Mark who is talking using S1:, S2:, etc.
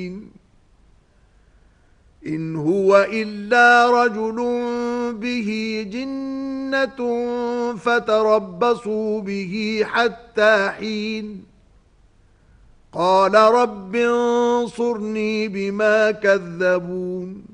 S1: إن هو إلا رجل به جنة فتربصوا به حتى حين قال رب انصرني بما كذبون